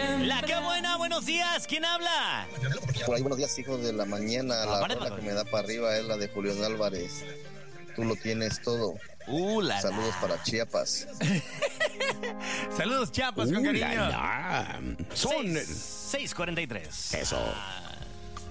La que buena, buenos días. ¿Quién habla? Por ahí, buenos días, hijos de la mañana. La rola que me da para arriba es la de Julián Álvarez. Tú lo tienes todo. Saludos para Chiapas. Saludos, Chiapas, con cariño. Son 6:43. Eso.